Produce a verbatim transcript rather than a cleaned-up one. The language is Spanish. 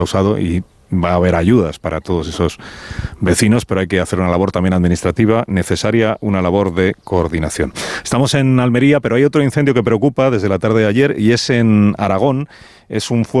causado y va a haber ayudas para todos esos vecinos, pero hay que hacer una labor también administrativa necesaria, una labor de coordinación. Estamos en Almería, pero hay otro incendio que preocupa desde la tarde de ayer y es en Aragón. Es un fuego